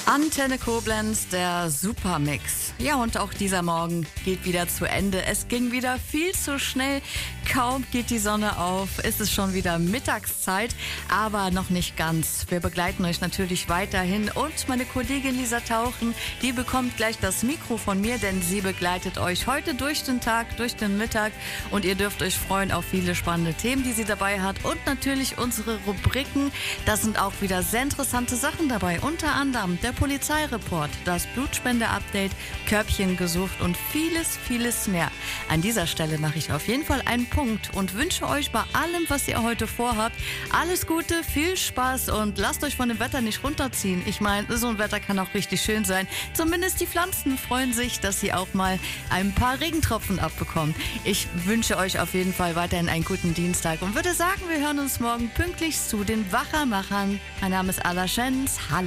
Antenne Koblenz, der Supermix. Ja, und auch dieser Morgen geht wieder zu Ende. Es ging wieder viel zu schnell. Kaum geht die Sonne auf, ist es schon wieder Mittagszeit, aber noch nicht ganz. Wir begleiten euch natürlich weiterhin und meine Kollegin Lisa Tauchen, die bekommt gleich das Mikro von mir, denn sie begleitet euch heute durch den Tag, durch den Mittag und ihr dürft euch freuen auf viele spannende Themen, die sie dabei hat und natürlich unsere Rubriken. Da sind auch wieder sehr interessante Sachen dabei, unter anderem der Polizeireport, das Blutspende-Update, Körbchen gesucht und vieles, vieles mehr. An dieser Stelle mache ich auf jeden Fall einen Punkt und wünsche euch bei allem, was ihr heute vorhabt, alles Gute, viel Spaß und lasst euch von dem Wetter nicht runterziehen. Ich meine, so ein Wetter kann auch richtig schön sein. Zumindest die Pflanzen freuen sich, dass sie auch mal ein paar Regentropfen abbekommen. Ich wünsche euch auf jeden Fall weiterhin einen guten Dienstag und würde sagen, wir hören uns morgen pünktlich zu den Wachermachern. Mein Name ist Ala Schenz. Hallo.